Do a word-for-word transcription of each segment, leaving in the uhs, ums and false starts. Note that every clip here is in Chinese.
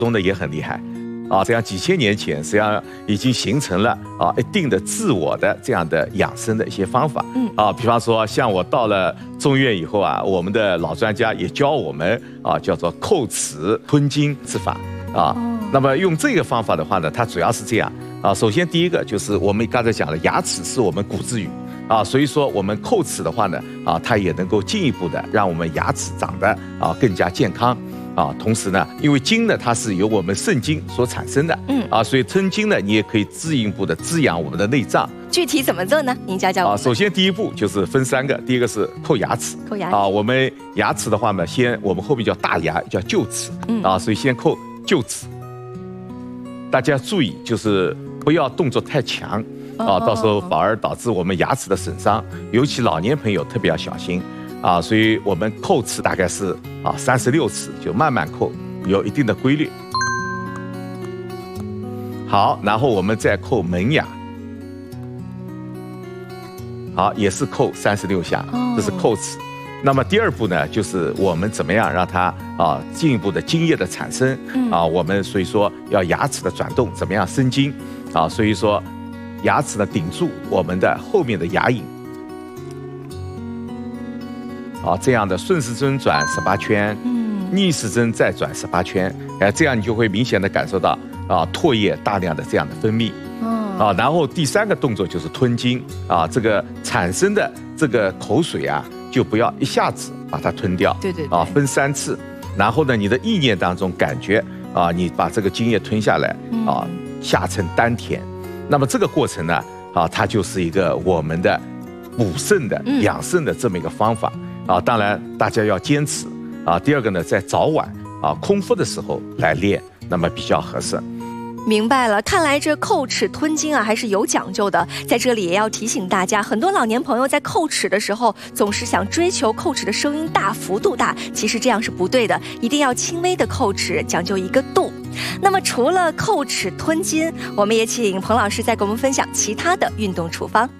中的也很厉害。啊，这样几千年前，实际上已经形成了啊一定的自我的这样的养生的一些方法。嗯，啊，比方说像我到了中院以后啊，我们的老专家也教我们啊，叫做叩齿吞金之法啊。哦、那么用这个方法的话呢，它主要是这样啊。首先第一个就是我们刚才讲了，牙齿是我们骨之语啊，所以说我们叩齿的话呢，啊，它也能够进一步的让我们牙齿长得啊更加健康。啊，同时呢，因为筋呢，它是由我们肾经所产生的，嗯，啊，所以吞金呢，你也可以进一步的滋养我们的内脏。 具体怎么做呢？您教教我。 啊，首先第一步就是分三个，第一个是叩牙齿， 叩牙齿。 啊，我们牙齿的话呢，先我们后面叫大牙，叫臼齿，嗯，啊，所以先叩臼齿。大家注意，就是不要动作太强，啊，到时候反而导致我们牙齿的损伤，尤其老年朋友特别要小心。啊，所以我们叩齿大概是啊三十六次，就慢慢叩，有一定的规律。好，然后我们再叩门牙，好，也是叩三十六下，这是叩齿。那么第二步呢，就是我们怎么样让它啊进一步的津液的产生啊，我们所以说要牙齿的转动，怎么样生津啊？所以说牙齿呢顶住我们的后面的牙龈。啊，这样的顺时针转十八圈，嗯，逆时针再转十八圈，哎，这样你就会明显的感受到啊唾液大量的这样的分泌，哦，啊，然后第三个动作就是吞金，啊，这个产生的这个口水啊，就不要一下子把它吞掉， 对对， 啊，分三次，然后呢，你的意念当中感觉啊，你把这个津液吞下来，啊，下沉丹田，那么这个过程呢，啊，它就是一个我们的补肾的、养肾的这么一个方法。啊，当然大家要坚持啊。第二个呢，在早晚啊空腹的时候来练，那么比较合适。 明白了，看来这叩齿吞金啊还是有讲究的。在这里也要提醒大家，很多老年朋友在叩齿的时候，总是想追求叩齿的声音大、幅度大，其实这样是不对的，一定要轻微的叩齿，讲究一个度。那么除了叩齿吞金，我们也请彭老师再给我们分享其他的运动处方。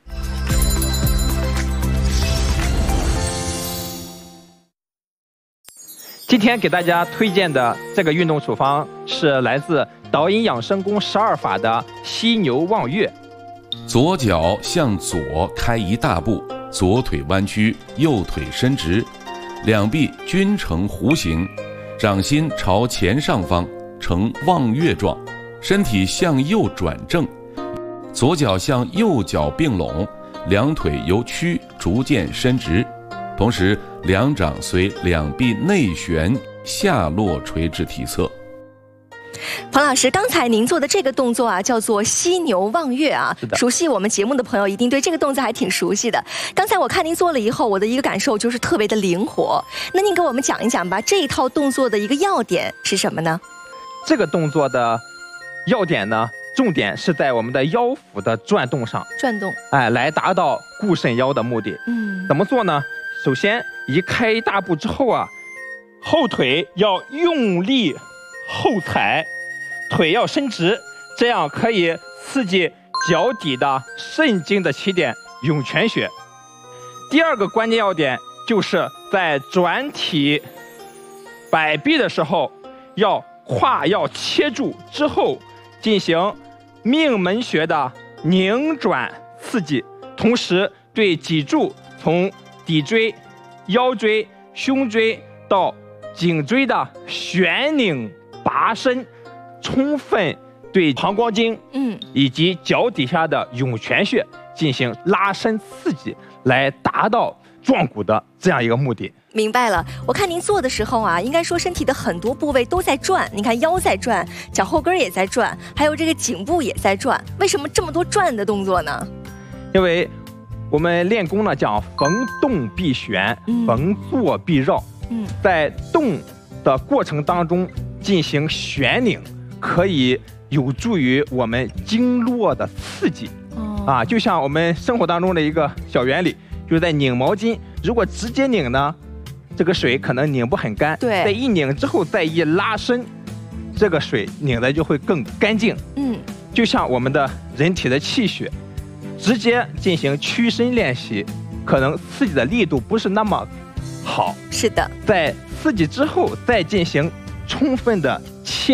今天给大家推荐的这个运动处方是来自导引养生功十二法的犀牛望月。 左脚向左开一大步，左腿弯曲，右腿伸直，两臂均呈弧形，掌心朝前上方，呈望月状，身体向右转正，左脚向右脚并拢，两腿由曲逐渐伸直。同时，两掌随两臂内旋下落垂至体侧。 彭老师，刚才您做的这个动作啊，叫做犀牛望月啊。熟悉我们节目的朋友一定对这个动作还挺熟悉的。刚才我看您做了以后，我的一个感受就是特别的灵活。那您给我们讲一讲吧，这一套动作的一个要点是什么呢？ 这个动作的要点呢，重点是在我们的腰腹的转动上。 转动， 哎，来达到固肾腰的目的。嗯，怎么做呢？首先，一开一大步之后啊，后腿要用力后踩，腿要伸直，这样可以刺激脚底的肾经的起点涌泉穴。第二个关键要点就是在转体摆臂的时候，要胯要切住之后，进行命门穴的拧转刺激，同时对脊柱从骶椎、腰椎、胸椎到颈椎的旋拧拔伸，充分对膀胱经，嗯，以及脚底下的涌泉穴进行拉伸刺激，来达到壮骨的这样一个目的。 明白了，我看您做的时候啊，应该说身体的很多部位都在转，你看腰在转，脚后跟也在转，还有这个颈部也在转，为什么这么多转的动作呢？ 因为我们练功呢讲逢动必旋，逢坐必绕。嗯，在动的过程当中进行旋拧，可以有助于我们经络的刺激。哦，啊，就像我们生活当中的一个小原理，就是在拧毛巾，如果直接拧呢，这个水可能拧不很干。对，在一拧之后再一拉伸，这个水拧的就会更干净。嗯，就像我们的人体的气血。直接进行屈伸练习，可能刺激的力度不是那么好。 是的， 在刺激之后再进行充分的切